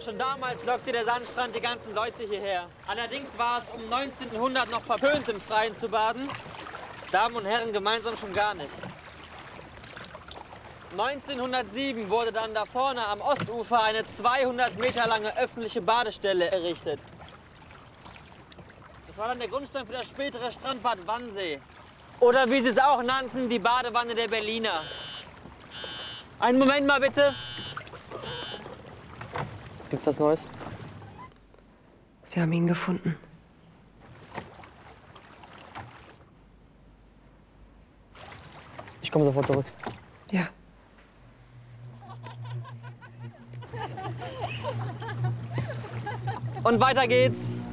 Schon damals lockte der Sandstrand die ganzen Leute hierher. Allerdings war es um 1900 noch verpönt, im Freien zu baden. Damen und Herren gemeinsam schon gar nicht. 1907 wurde dann da vorne am Ostufer eine 200 Meter lange öffentliche Badestelle errichtet. Das war dann der Grundstein für das spätere Strandbad Wannsee. Oder wie sie es auch nannten, die Badewanne der Berliner. Einen Moment mal bitte. Gibt's was Neues? Sie haben ihn gefunden. Ich komme sofort zurück. Ja. Und weiter geht's.